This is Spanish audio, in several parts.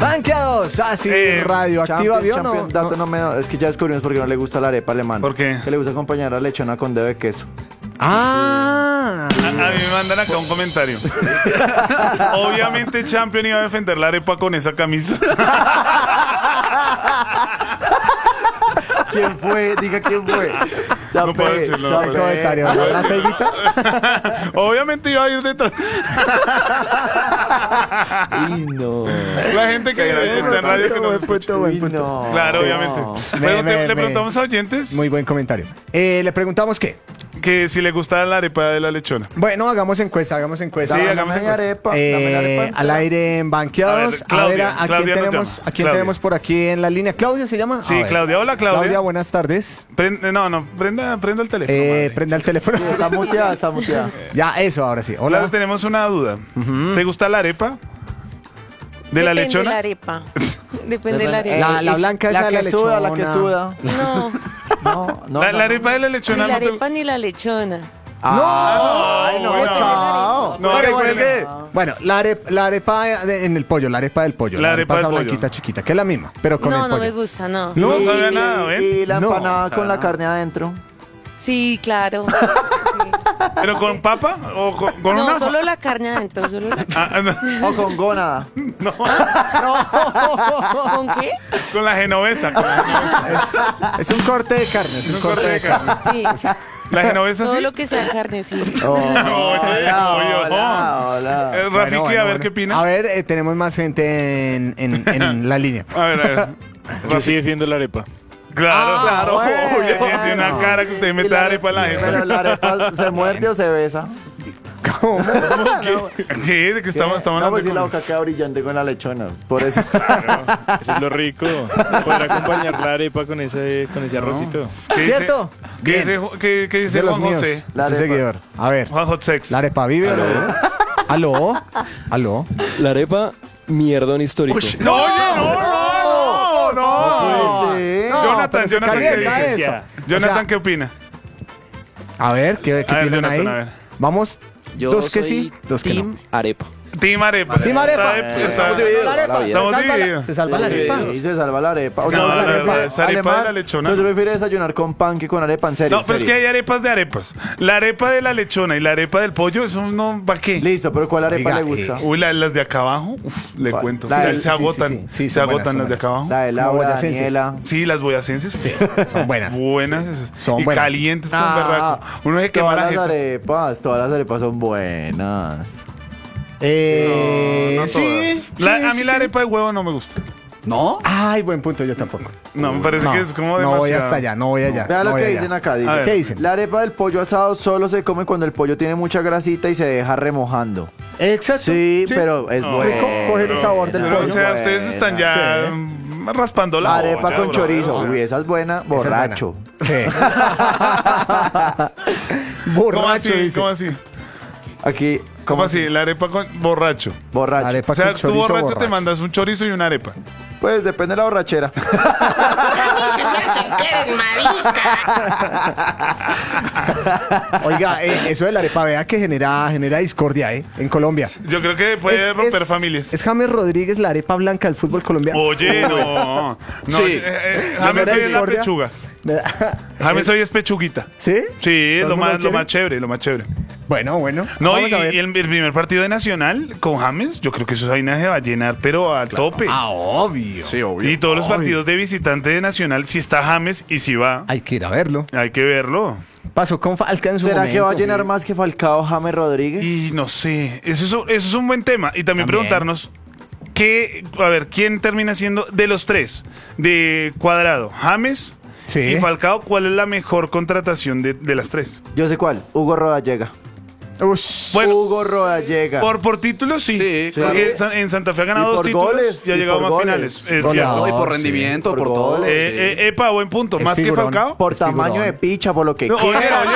Banqueados, así radioactiva, ¿vio? Champion, dato no me, es que ya descubrimos por qué no le gusta la arepa alemana. ¿Por qué? Que le gusta acompañar a la lechona con dedo de queso. Ah. A mí me mandan acá un comentario. Obviamente Champion iba a defender la arepa con esa camisa. ¿Quién fue? Diga quién fue. No puedo decirlo. No puedo decirlo. Comentario, ¿no? ¿La peguita? Obviamente iba a ir detrás. Y no. La gente que está en radio que no me escucha. Uy, no. Claro, Sí. obviamente. Me- Bueno, me- le preguntamos a oyentes Muy buen comentario. Le preguntamos qué. que si le gustaba la arepa de la lechona. Bueno, hagamos encuesta. Sí, Dame hagamos mi encuesta. arepa. Dame la arepa entera. Al aire en Banqueados. A ver, Claudia, ¿a quién Claudia nos tenemos, llama. ¿a quién Claudia. tenemos por aquí en la línea? ¿Claudia se llama? Sí, A ver. Claudia. Hola, Claudia. Claudia, buenas tardes. Prenda el teléfono. madre. Prenda el teléfono. Sí, está muteada, está muteada. Ya, eso, ahora sí. Hola, Hola. tenemos una duda. ¿Te gusta la arepa? ¿De la Depende lechona? de la arepa. Depende de la arepa. La blanca esa de la que suda, la que lechona. suda. No, No, La arepa de la ni lechona la no te arepa ni la lechona. Ay, no, bueno. chao. No, Bueno, recuerde. Bueno, la arepa en el pollo, la arepa del pollo. La arepa esa del pollo. blanquita chiquita, que es la misma, pero con No, el no pollo. me gusta, no. No Sí, sabe sí. nada, ¿ven? Y la No. empanada con la carne adentro. Sí, claro. Sí. ¿Pero con papa o con No, una? solo la carne adentro, solo la carne. O con gónada. ¿Con qué? Con la genovesa. Es un corte de carne, es un corte de carne. Sí, La genovesa todo sí. lo que sea carne, sí. Hola, Oye, hola. Rafiki, Bueno, a ver bueno. qué opina. A ver, tenemos más gente en la línea. A ver. Yo sí defiendo la arepa. Claro, claro. bueno, Oye, tiene una cara que usted mete la arepa en la Pero gente. la arepa se muerde o se besa. ¿Qué? ¿De qué estamos No, hablando? pues si la con- boca queda brillante con la lechona. Por eso. Eso es lo rico. Poder acompañar la arepa con ese arrocito. ¿Qué dice- ¿Cierto? ¿Qué Bien. dice, qué dice De los Juan míos, José? La ese arepa. seguidor. A ver, Juan Hot Sex. ¿la arepa vive o no? ¿Aló? ¿Aló? La arepa, mierdón histórico. No, oye, no, no. Pues sí. Jonathan, pero se Jonathan, ¿qué calienta dice? eso. Jonathan, O sea, ¿qué opina? A ver, ¿qué A ver, opinan Jonathan, ahí? a ver. Vamos, Yo dos que soy sí, dos que team no. arepa. Team Arepa. Team Arepa. Estamos divididos. Estamos divididos. Se salva la arepa. Sí, se salva la arepa. O sea, No, la la arepa, verdad, esa arepa alemán, de la lechona. Pues prefiere desayunar con pan que con arepa, en serio. No, pero es que hay arepas de arepas. La arepa de la lechona y la arepa del pollo, eso no, ¿para qué? Listo, pero ¿cuál arepa Oiga, le gusta? Uy, las de acá abajo, le ¿Cuál? cuento. La Se, del- se agotan. sí, se son buenas, agotan son las de acá abajo. La de Laura, boyacenses. Daniela. Sí, las boyacenses. Sí, Son buenas. buenas esas. Son y buenas. calientes con berraco. Uno se quema la gente. Todas las arepas son buenas. No sí. todas. sí, A mí sí, la sí. arepa de huevo no me gusta. ¿No? Ay, buen punto, yo tampoco. No, me parece que es como no demasiado. voy hasta allá, no voy allá. Vea no lo voy que allá. dicen acá. A ver. Dice, ¿Qué dicen? la arepa del pollo asado solo se come cuando el pollo tiene mucha grasita y se deja remojando. Exacto. Sí, Sí. pero es No, bueno. coger el sabor del Pero, pollo. o sea, ustedes Buena. están ya raspando la Arepa olla, con bro. chorizo. O sea, Uy, esa es buena. Borracho. Sí. ¿Cómo Borracho, así? dice. ¿Cómo así? Aquí. ¿Cómo así? La arepa con borracho. Borracho. Arepa O sea, con tú chorizo, borracho te mandas un chorizo y una arepa. Pues depende de la borrachera. Oiga, eso de la arepa, vea que genera discordia, en Colombia. Yo creo que puede romper familias. Es James Rodríguez la arepa blanca del fútbol colombiano. Oye, no. Sí. James hoy es la discordia. pechuga. James hoy es pechuguita. ¿Sí? Sí, ¿Todo lo el mundo más, lo quiere? más chévere, lo más chévere. Bueno. No, Vamos a ver. y el primer partido de Nacional con James, yo creo que eso vaina se va a llenar, pero a tope. Obvio. Sí, obvio. Y todos los obvio. partidos de visitante de Nacional, si está James y si va, Hay que ir a verlo. hay que verlo. Pasó con Falca en su ¿Será que va a momento, llenar sí. más que Falcao James Rodríguez? Y no sé, eso es un buen tema. Y también preguntarnos a ver, ¿quién termina siendo de los tres? De Cuadrado, James Sí. y Falcao, ¿cuál es la mejor contratación de las tres? Yo sé cuál. Hugo Rodallega. Ush. Bueno, Hugo Rodallega. por títulos sí. Sí, claro. Porque en Santa Fe ha ganado Y dos por títulos goles, y ha y llegado por más goles. finales. Es Goleador. cierto. No, y por Sí, rendimiento, por por todo. goles. Epa, buen punto. Es ¿Más que figurón. Falcao? Por Es tamaño figurón. de picha, por lo que No, oye, quiera.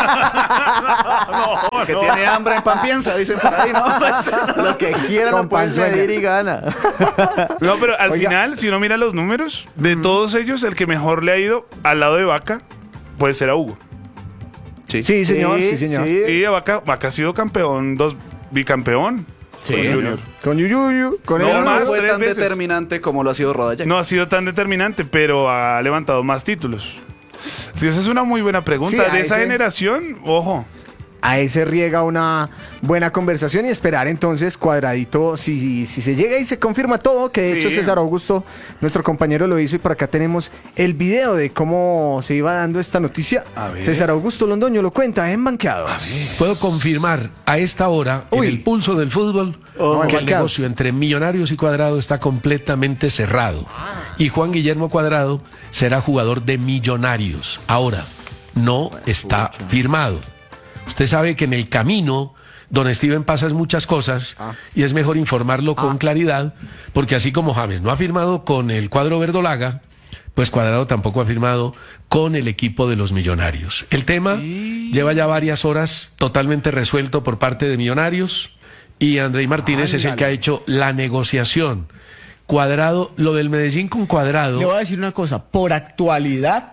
oye. Que tiene hambre en pan piensa, dicen por ahí, ¿no? Lo que quiera Con no puede panzueña. medir y gana. No, pero al Oiga. final, si uno mira los números, de todos ellos, el que mejor le ha ido al lado de Vaca puede ser a Hugo. Sí, señor, sí, señor. sí. Sí, Vaca ha sido campeón, bicampeón. Sí. Con Junior. Con Yuyu, con No, el más, No fue 3 tan veces. determinante como lo ha sido Rodallega. No ha sido tan determinante, pero ha levantado más títulos. Sí, esa es una muy buena pregunta. Sí, a de esa ese- generación, ojo. A ese riega una buena conversación y esperar entonces Cuadradito, si se llega y se confirma todo, que de hecho Sí. César Augusto, nuestro compañero, lo hizo y por acá tenemos el video de cómo se iba dando esta noticia. A ver. César Augusto Londoño lo cuenta en Banqueados. Puedo confirmar a esta hora, Uy. en el pulso del fútbol, Oh, que el Banqueados. negocio entre Millonarios y Cuadrado está completamente cerrado. Y Juan Guillermo Cuadrado será jugador de Millonarios. Ahora, no está firmado. Usted sabe que en el camino, don Steven, pasas muchas cosas y es mejor informarlo con claridad, porque así como James no ha firmado con el cuadro verdolaga, pues Cuadrado tampoco ha firmado con el equipo de los Millonarios. El tema lleva ya varias horas totalmente resuelto por parte de Millonarios y Andrei Martínez es el que ha hecho la negociación. Cuadrado, lo del Medellín con Cuadrado. Le voy a decir una cosa, por actualidad,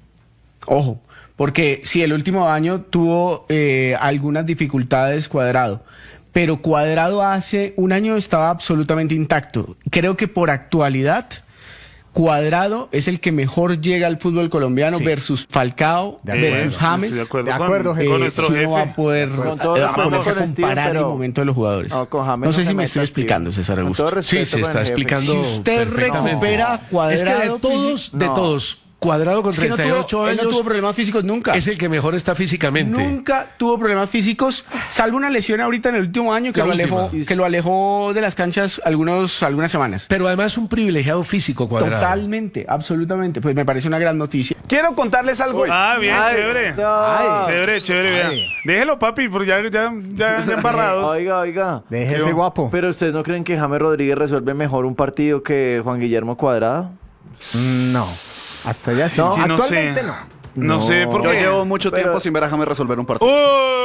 ojo, porque sí, el último año tuvo algunas dificultades Cuadrado, pero Cuadrado hace un año estaba absolutamente intacto. Creo que por actualidad, Cuadrado es el que mejor llega al fútbol colombiano Sí. versus Falcao, De acuerdo, versus James. Estoy de acuerdo, De acuerdo, con, jefe. con nuestro sí jefe. no va a poder Con todo respeto ponerse a con Steven, comparar el pero- momento de los jugadores. No, con James No sé no si se me meta, estoy explicando, Steven. César Con Augusto. todo respeto Sí, se con está el jefe. explicando. Si usted perfectamente. recupera Cuadrado, Es que de todos, Cuadrado con es que no 38 tuvo, él años no tuvo problemas físicos nunca. es el que mejor está físicamente. Nunca tuvo problemas físicos, salvo una lesión ahorita en el último año que, La lo alejó de las canchas algunas semanas. Pero además un privilegiado físico, Cuadrado. Totalmente, absolutamente. Pues me parece una gran noticia. Quiero contarles algo. Ah, bien, Ay, chévere. eso. Chévere, vea. Déjelo, papi, porque ya embarrados. Oiga. Déjese Yo- guapo. ¿Pero ustedes no creen que James Rodríguez resuelve mejor un partido que Juan Guillermo Cuadrado? No, hasta ya sí. No, Que no Actualmente sé. no. No sé, por Yo qué. llevo mucho Pero- tiempo sin ver a James resolver un partido.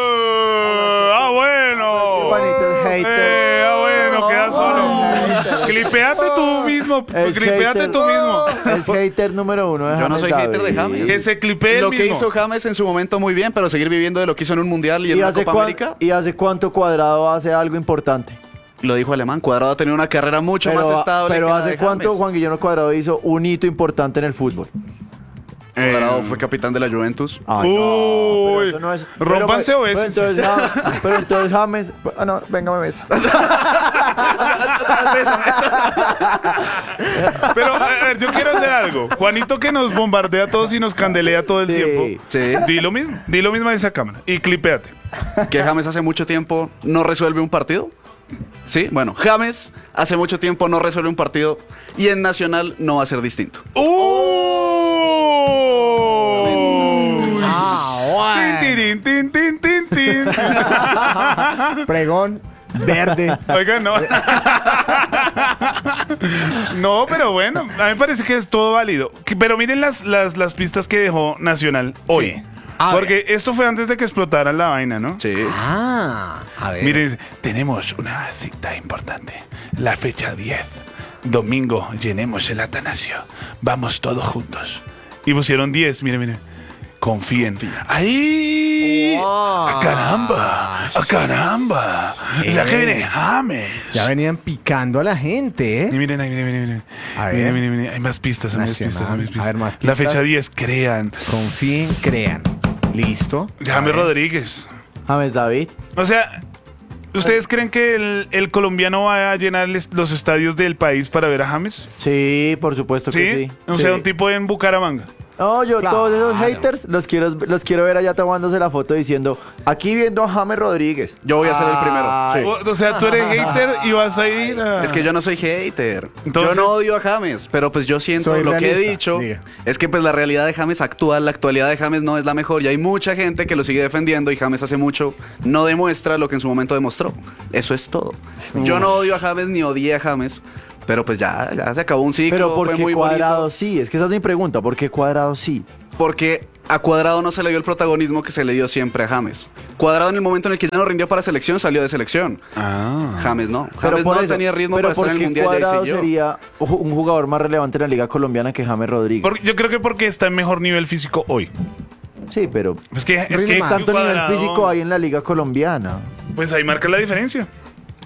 Bueno. Juanito es hater. Bueno, queda solo. Clipeate tú mismo. Clipeate tú mismo. Es hater número 1 de Yo no James soy hater de David. James. Que se clipee el Lo que mismo. hizo James en su momento muy bien, pero seguir viviendo de lo que hizo en un mundial y en una Copa América, ¿Y hace cuánto Cuadrado hace algo importante? lo dijo Alemán. Cuadrado ha tenido una carrera mucho más estable. pero que la ¿hace de cuánto James. Juan Guillermo Cuadrado hizo un hito importante en el fútbol? Cuadrado fue capitán de la Juventus. Ay, no, pero Uy, eso no es. rómpanse o bésense. Pero entonces James. Ah, no, venga, me besa. Pero, a ver, yo quiero hacer algo. Juanito que nos bombardea a todos y nos candelea todo el Sí. tiempo. Sí. Di lo mismo a esa cámara. Y clipeate. Que James hace mucho tiempo no resuelve un partido. Sí, bueno, James hace mucho tiempo no resuelve un partido y en Nacional no va a ser distinto. Tin, tin, tin, tin, tin. Pregón verde. Oiga, no. No, pero bueno, a mí me parece que es todo válido. Pero miren las pistas que dejó Nacional hoy. Sí. Porque esto fue antes de que explotara la vaina, ¿no? Sí. Ah, a ver. Miren, tenemos una cita importante. La fecha 10. Domingo, llenemos el Atanasio. Vamos todos juntos. Y pusieron 10, miren. Confíen. ¡Ay! Wow. ¡A caramba! ¡A caramba! O sea que viene James. Ya venían picando a la gente, ¿eh? Y miren ahí, miren. A ver. Miren. Hay más pistas, hay más Nacional. pistas. A ver, más La pistas. fecha 10, crean. Confíen, crean. ¿Listo? James A ver. Rodríguez. James David. O sea, ¿ustedes creen que el colombiano va a llenar los estadios del país para ver a James? Sí, por supuesto que sí. O sea, Sí. un tipo en Bucaramanga. No, yo Claro. todos esos haters los quiero ver allá tomándose la foto diciendo, aquí viendo a James Rodríguez. Yo voy a ser el primero. Sí. O sea, tú eres hater y vas a ir a... Es que yo no soy hater. Entonces- yo no odio a James, pero pues yo siento Soy lo que he realista, dicho diga. es que pues la realidad de James actual, la actualidad de James no es la mejor y hay mucha gente que lo sigue defendiendo y James hace mucho no demuestra lo que en su momento demostró. Eso es todo. Yo no odio a James ni odié a James, pero pues ya se acabó un ciclo, Pero fue porque muy Cuadrado bonito. sí, es que esa es mi pregunta, ¿por qué Cuadrado sí? Porque a Cuadrado no se le dio el protagonismo que se le dio siempre a James. Cuadrado en el momento en el que ya no rindió para selección salió de selección. James no. James por no eso, tenía ritmo pero para estar en el ¿por qué mundial y ahí Cuadrado siguió. sería un jugador más relevante en la liga colombiana que James Rodríguez? Yo creo que porque está en mejor nivel físico hoy. Sí, pero Es que Rinde más. tanto nivel Cuadrado, físico hay en la liga colombiana. Pues ahí marca la diferencia.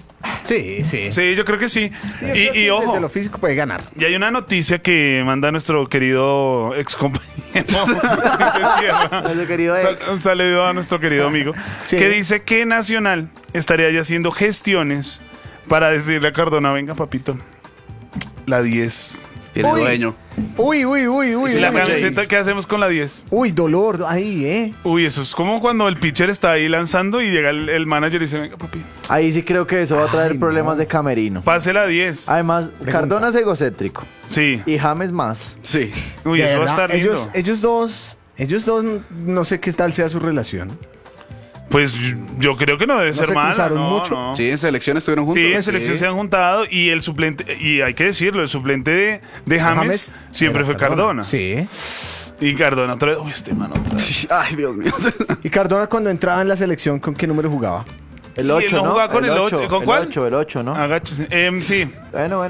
Sí, sí. Sí, yo creo que sí. Sí, yo creo que Y ojo, desde lo físico puede ganar. y hay una noticia que manda nuestro querido ex compañero. Nuestro querido ex. Un saludo a nuestro querido amigo. Sí. Que dice que Nacional estaría ya haciendo gestiones para decirle a Cardona, venga, papito, la 10. Tiene Uy. dueño. Uy. ¿Y la James. camiseta qué hacemos con la 10? Uy, dolor ahí, ¿eh? Uy, eso es como cuando el pitcher está ahí lanzando y llega el manager y dice, venga, papi, Ahí sí creo que eso va a traer Ay, problemas no. de camerino. pase la 10. Además, Cardona es egocéntrico. Sí. Y James más. Sí. Uy, De eso va a verdad, estar lindo. ellos dos, no sé qué tal sea su relación. Pues yo creo que no debe ser se mala. cruzaron No, mucho? no. Sí, en selección estuvieron juntos. Sí, en selección se han juntado y el suplente, y hay que decirlo, el suplente de James siempre era fue Cardona. Sí. Y Cardona otra vez. Uy, este man otra vez. Sí. Ay, Dios mío. Y Cardona cuando entraba en la selección, ¿con qué número jugaba? El Y 8, él no ¿no? jugaba con el 8. ¿Con cuál? El 8, ¿no? Agáchese. Sí. Bueno.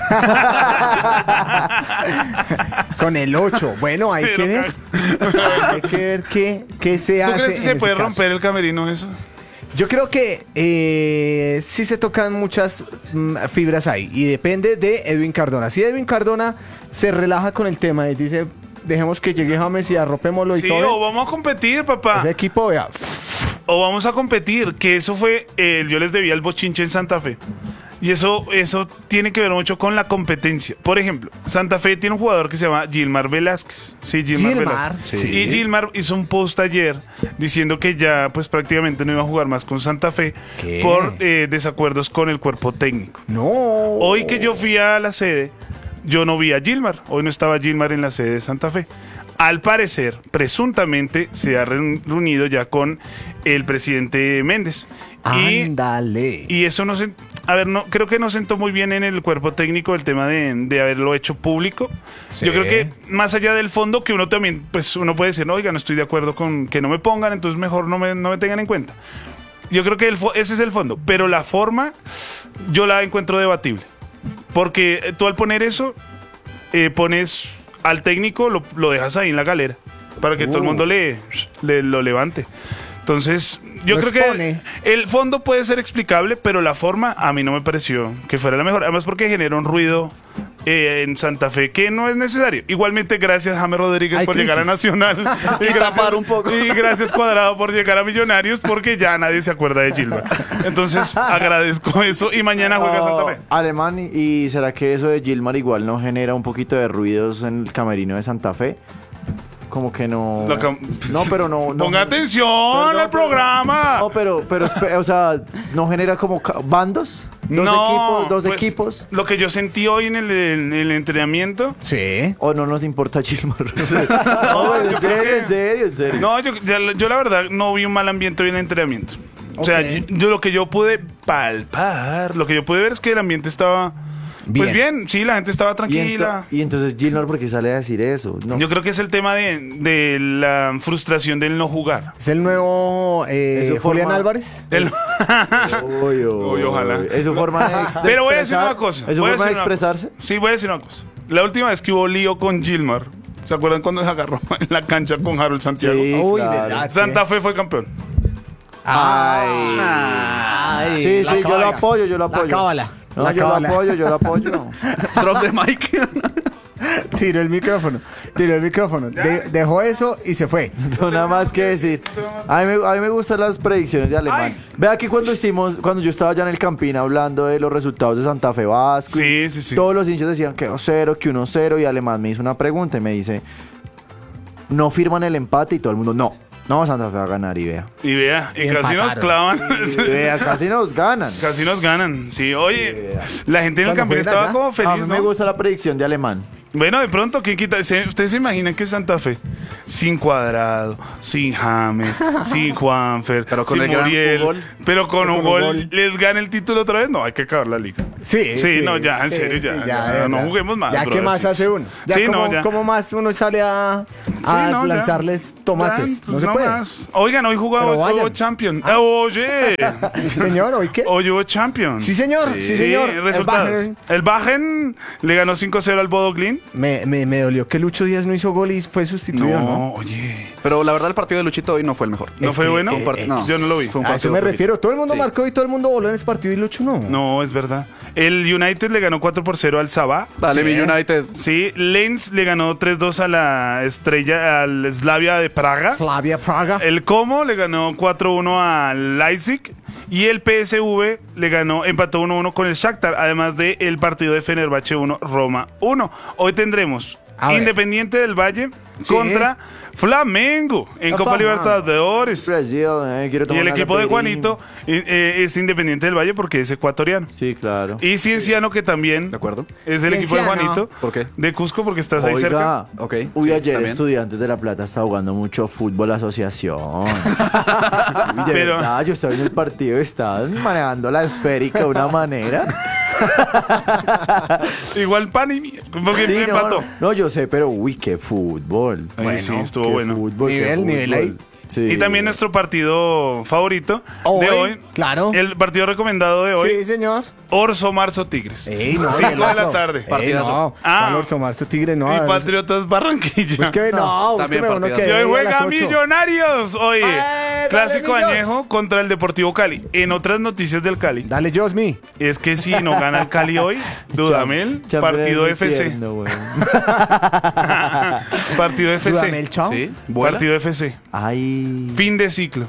Con el 8. Bueno, hay que ver. Hay que ver qué se ¿Tú hace. crees que se en puede ese caso. romper el camerino eso? Yo creo que sí se tocan muchas fibras ahí y depende de Edwin Cardona. Si Edwin Cardona se relaja con el tema y dice, dejemos que llegue James y arropémoslo y Sí, todo, o vamos a competir, papá. ese equipo, vea, O vamos a competir, que eso fue, yo les debía el bochinche en Santa Fe. Y eso tiene que ver mucho con la competencia. Por ejemplo, Santa Fe tiene un jugador que se llama Gilmar Velázquez. Sí, Gilmar Velázquez. sí. Y Gilmar hizo un post ayer diciendo que ya pues prácticamente no iba a jugar más con Santa Fe ¿Qué? por desacuerdos con el cuerpo técnico. no. Hoy que yo fui a la sede, yo no vi a Gilmar. Hoy no estaba Gilmar en la sede de Santa Fe. Al parecer, presuntamente, se ha reunido ya con el presidente Méndez. Ándale. Y eso no se... A ver, no, creo que no sentó muy bien en el cuerpo técnico el tema de haberlo hecho público. Sí. Yo creo que más allá del fondo, que uno también, pues uno puede decir, no, oiga, no estoy de acuerdo con que no me pongan, entonces mejor no me tengan en cuenta. Yo creo que ese es el fondo. Pero la forma, yo la encuentro debatible. Porque tú al poner eso, pones al técnico, lo dejas ahí en la galera, para que todo el mundo lo levante. Entonces, yo Lo creo expone. que el fondo puede ser explicable, pero la forma a mí no me pareció que fuera la mejor. Además porque genera un ruido en Santa Fe que no es necesario. Igualmente, gracias James Rodríguez Hay por llegar a crisis. Nacional. Y tapar un poco. Y gracias Cuadrado por llegar a Millonarios, porque ya nadie se acuerda de Gilbert. Entonces, agradezco eso y mañana juega Santa Fe. Alemán, ¿y será que eso de Gilmar igual no genera un poquito de ruidos en el camerino de Santa Fe? Como que no... No, pero no... Ponga atención Perdón, al programa. No, pero o sea, ¿no genera como bandos? ¿Dos pues, equipos? Lo que yo sentí hoy en el entrenamiento. Sí. ¿O no nos importa Gilmar? No, en yo creo que- serio. No, yo la verdad no vi un mal ambiente hoy en el entrenamiento. O sea, Ok. yo lo que yo pude palpar, lo que yo pude ver es que el ambiente estaba... Pues bien, sí, la gente estaba tranquila. Y entonces Gilmar, ¿por qué sale a decir eso? No. Yo creo que es el tema de la frustración del no jugar. Es el nuevo Eso Julián forma- Álvarez. El- Uy, ojalá. Es su forma de Pero voy a decir expresar- una cosa. ¿Es su voy a forma de decir una expresarse? cosa. Sí, voy a decir una cosa. La última vez que hubo lío con Gilmar, ¿se acuerdan cuando se agarró en la cancha con Harold Santiago? Sí, Uy, claro. verdad. Santa Fe fue campeón. Ay, Sí, la sí, yo lo cábala. apoyo, yo lo La apoyo. cábala. No, La yo lo cábala. apoyo, yo lo apoyo. Drop de Mike. Tiró el micrófono. Dejó eso y se fue. No nada más que decir. A mí me gustan las predicciones de Alemán. Ay. Vea que cuando yo estaba allá en el Campín hablando de los resultados de Santa Fe Vasco, Sí, sí, sí. todos los hinchas decían que 0, que 1-0, y Alemán me hizo una pregunta y me dice, ¿no firman el empate? Y todo el mundo, no, Santa Fe va a ganar, y vea. Y vea, y Y casi nos empataron. clavan. Y vea, casi nos ganan. Casi nos ganan. Sí, oye, la gente en el Cuando campeón juegan estaba allá, como A mí feliz, me ¿no? gusta la predicción de Alemán. Bueno, de pronto, ¿quién quita? ¿Ustedes se imaginan que Santa Fe, sin Cuadrado, sin James, sin Juanfer, Pero con sin el gran Muriel, Ugol. pero con Con Ugol, Ugol. les gana el título otra vez? No, hay que acabar la liga. Sí, Sí, no, ya, en serio, ya, de no verdad. juguemos más, Ya, ¿qué brother, más sí. hace uno? Ya, Sí, ¿cómo, no, ya. cómo más uno sale a no, ya. lanzarles tomates? Ya, no pues se puede. más. Oigan, hoy jugaba, Pero vayan. hubo Champion. Oye, Señor, ¿hoy qué? hoy hubo Champion. Sí, señor. Sí, señor. El resultados. Bayern. El Bayern le ganó 5-0 al Bodo Glimt. me dolió que Lucho Díaz no hizo gol y fue sustituido, ¿no? No, oye. Pero la verdad el partido de Luchito hoy no fue el mejor. ¿No fue bueno? No, Yo no lo vi. fue un A eso partido me flojito. refiero. Todo el mundo Sí. marcó y todo el mundo voló en ese partido y Lucho no. No, es verdad. El United le ganó 4-0 al Sabah. Dale, Sí. mi United. Sí, Lens le ganó 3-2 a la Estrella, al Slavia de Praga. Slavia Praga. El Como le ganó 4-1 al Leipzig. Y el PSV empató 1-1 con el Shakhtar, además del partido de Fenerbahce 1, Roma 1. Hoy tendremos A ver. Independiente del Valle Sí. contra Flamengo en Copa Flamengo. Libertadores. Brasil, quiero Y tomar el una equipo de caipirinha. Juanito es Independiente del Valle porque es ecuatoriano. Sí, claro. Y Cienciano, que también De acuerdo. es del equipo de Cienciano. Juanito. ¿Por qué? De Cusco, porque estás ahí cerca. Ok. Uy, sí, ayer también. Estudiantes de La Plata está jugando mucho fútbol asociación. Uy, de Pero- verdad, yo estaba en el partido, estaban manejando la esférica de una manera. Igual Panini, porque Sí, no, empató. no, yo sé, pero uy, qué fútbol. Ay, sí, estuvo Qué bueno. fútbol, qué Nivel, nivel fútbol. ahí. Sí. Y también nuestro partido favorito Hoy, de hoy. claro. El partido recomendado de hoy. Sí, señor. Orso Marzo Tigres. Ey, no, 5 el de la otro. tarde. Ey, Partidazo. no. Ah. ¿Cuál Orso Marzo Tigre? No. Y a ver, Patriotas Barranquilla. Pues que no, También búsqueme uno partidazo. que Y hoy dé a las juega 8. Millonarios. Hoy, Dale, clásico Millos. añejo contra el Deportivo Cali. En otras noticias del Cali, Dale, Josmi. es que si no gana el Cali hoy, Dudamel, Chambre partido del FC. infierno, güey. Partido FC. Dudamel, chao. Sí, vuela. Partido FC. Ay. Fin de ciclo.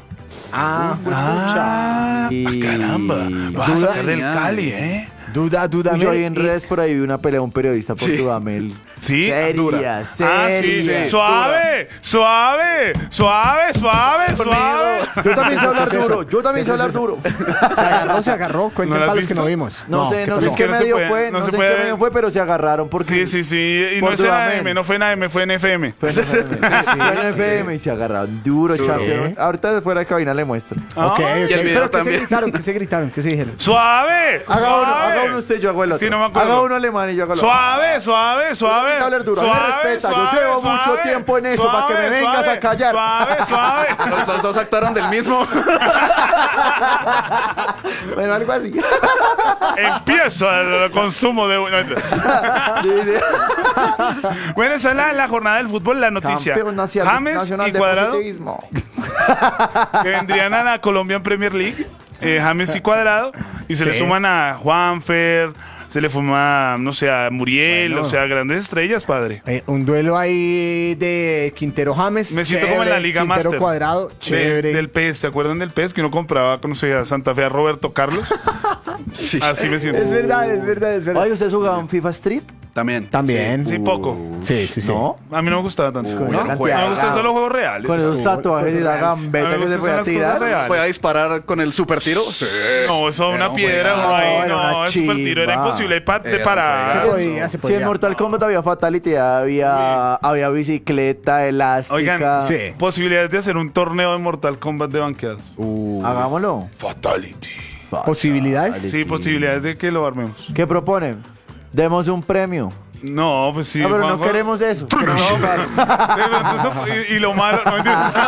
Caramba. Vas a sacar del Genial. Cali, ¿eh? Dudamel. Yo ahí en y- redes por ahí vi una pelea de un periodista por Sí. Dudamel. Sí, Seria, dura. seria. Sí. Suave, suave, suave, suave, suave. Yo también sé hablar ¿Qué es eso? duro. Yo también sé hablar duro. Se agarró. Cuenten ¿No la has para los que visto? no vimos. No sé, ¿qué no pasó? sé Es qué que no se medio puede, fue, no no se sé puede. qué medio fue, pero se agarraron porque Sí. Y Por no es en Dudamel. AM, no fue en AM, fue en FM. fue en FM y se agarraron duro, champion. Ahorita de fuera de cabina le muestro. Ok, Ah, ok. Y el video Pero también. ¿qué se gritaron? ¿Qué se dijeron? Suave, Haga uno usted, yo hago el Es otro. que no me acuerdo. Haga uno alemán y yo hago el otro. Suave, suave. Tienes que hablar duro, a mí me respeta, yo llevo mucho tiempo en eso, para que me vengas a callar. Suave. Los dos actuaron del mismo. Bueno, algo así. Empieza el consumo de... Bueno, esa es la jornada del fútbol, la noticia. Campeón nacional James y de Cuadrado, positivismo. que vendrían a la Colombian Premier League. James y Cuadrado. Y se le Sí. suman a Juanfer, se le suma, no sé, a Muriel, Bueno. o sea, grandes estrellas, padre. Un duelo ahí de Quintero James. Me siento como en la Liga Quintero Master. Cuadrado, chévere. Del PES, ¿se acuerdan del PES? Que uno compraba, no sé, a Santa Fe a Roberto Carlos. Sí. Así me siento. Es verdad. Oye, ¿ustedes jugaban FIFA Street? También. También. Sí, poco. Sí. ¿No? A mí no me gustaba tanto. Uy, ¿No? no Me juega. gustan solo juegos reales. Con esos tatuajes y la A mí gambeta me que se gustan fue a las cosas tirar. reales. ¿Puede disparar con el super tiro? Sí. No, eso una No piedra, juega. güey. No, era No, una es super tiro, era chimba. imposible de Era parar. Se podía, se Si en podía. Mortal Kombat había Fatality, había bicicleta, elástica. Oigan, Sí. posibilidades de hacer un torneo de Mortal Kombat de banqueados. Hagámoslo. Fatality. ¿Posibilidades? Sí, posibilidades de que lo armemos. ¿Qué proponen? Demos un premio. No, pues sí. No, pero no Juanjo. queremos eso. Queremos jugar. De pronto y lo malo. No,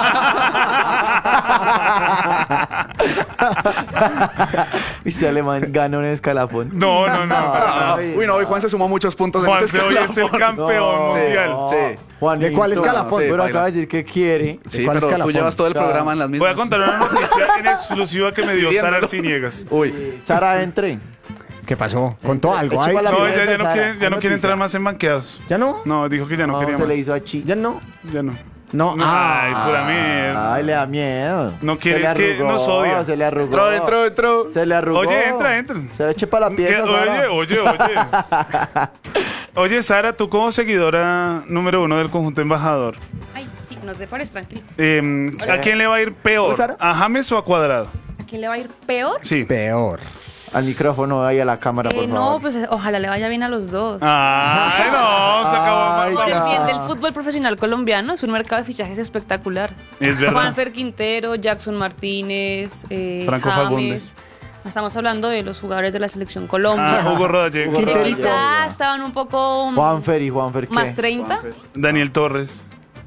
Y se alemán ganó en el escalafón. no. Uy, no, hoy Juan se sumó muchos puntos en Juan este se hoy es el escalafón. campeón No, mundial. Sí. Juanito. ¿De cuál escalafón? Pero Sí, acaba de decir que quiere. Sí, ¿Cuál pero tú escalafón? llevas todo el Claro. programa en las mismas. Voy a contar una noticia en exclusiva que me dio Sara Pidiéndolo. Arciniegas. Uy. Sara, entre. ¿Qué pasó? ¿Contó algo Echa ahí? pa' la No, pieza, ya no Sara. quiere, ya no Hay quiere entrar noticia. más en banqueados. ¿Ya no? No, dijo que ya no quería se más. le hizo a Chi. ¿Ya no? Ya no. No. Ay, pura mierda. Ay, le da miedo. No quiere, Se le es que arrugó, nos odia. Se le arrugó. Entró. Se le arrugó. Oye, entra. Se le eche para la pieza, Sara. Oye. Oye, Sara, tú como seguidora número 1 del conjunto embajador, Ay, sí, no te pares, tranquilo. ¿a quién le va a ir peor? Sara? ¿A James o a Cuadrado? ¿A quién le va a ir peor? Sí. Peor. Al micrófono, ahí a la cámara, por favor. No, pues ojalá le vaya bien a los dos. Ay, no, se acabó. Ay, Por el ya. bien del fútbol profesional colombiano, es un mercado de fichajes espectacular. Es verdad. Juanfer Quintero, Jackson Martínez, Franco James. Fagundes. Estamos hablando de los jugadores de la selección Colombia. Hugo Rodallega. Quinterito. Quizá estaban un poco Juanfer, ¿qué? más 30. Daniel Torres.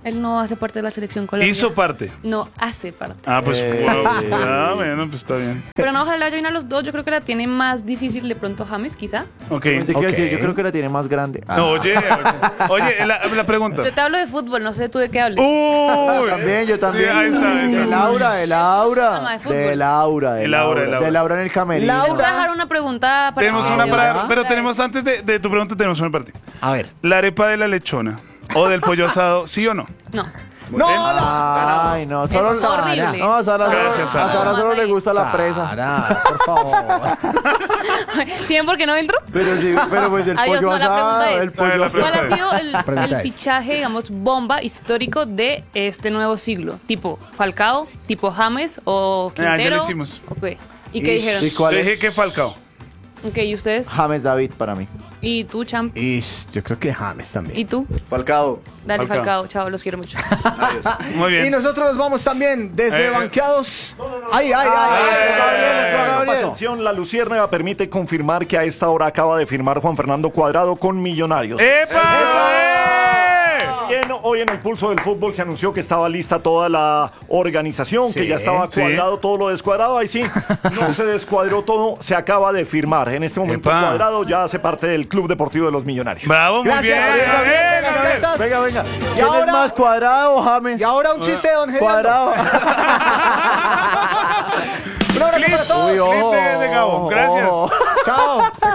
Él no hace parte de la selección Colombia. Hizo parte. No hace parte. Pues bueno, pues está bien. Pero no, ojalá yo a los dos. Yo creo que la tiene más difícil de pronto James, quizá. Ok. Te quiero decir, yo creo que la tiene más grande. No, oye, la pregunta. Yo te hablo de fútbol, no sé tú de qué hables. También, yo también. Sí, ahí está. El aura. Ama de fútbol. Del aura. El aura. Del aura en el camerino. Te voy a dejar una pregunta para Tenemos una para... Pero tenemos, antes de tu pregunta, tenemos una partida. A ver. ¿La arepa de la lechona o del pollo asado, sí o no? No. Ay, no, solo Eso es horrible. No, a Sara Gracias, Sara. solo le gusta la presa. Sara, por favor. ¿Sí ven por qué no entro? Pero sí, pero pues el Adiós, pollo no, la pregunta asado, es, el pollo la asado. ¿cuál ha sido Pregunta el es. fichaje, digamos, bomba histórico de este nuevo siglo? ¿Tipo Falcao, tipo James o Ya Quintero? lo hicimos. Ok. ¿Y qué dijeron? ¿Y cuál Le dije es? que Falcao. Ok, ¿y ustedes? James David para mí. ¿Y tú, Champ? Yo creo que James también. ¿Y tú? Falcao. Dale, Falcao. Falcao. Chao, los quiero mucho. Muy bien. Y nosotros nos vamos también desde Banqueados. ¡Ay! Atención, la Luciérnaga permite confirmar que a esta hora acaba de firmar Juan Fernando Cuadrado con Millonarios. ¡Epa! Hoy en el Pulso del Fútbol se anunció que estaba lista toda la organización, que ya estaba cuadrado todo lo descuadrado. Ahí sí, no se descuadró todo, se acaba de firmar. En este momento Epa. Cuadrado ya hace parte del Club Deportivo de los Millonarios. Bravo, muy bien. Venga. Y ¿Quién ahora- es más, Cuadrado o James? Y ahora un chiste de Don Gerardo. Cuadrado. Un abrazo para todos. Clip de Gabo. Gracias. Chao. Se